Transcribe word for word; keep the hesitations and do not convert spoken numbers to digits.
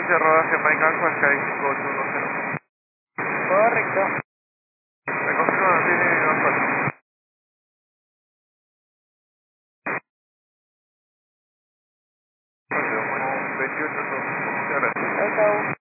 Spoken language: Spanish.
Cerro hacia Mike Alpha, Sky cinco ocho uno cero. Correcto. Me confirma, tiene dos cuatro. veintiocho, muchas gracias. Chao, chao.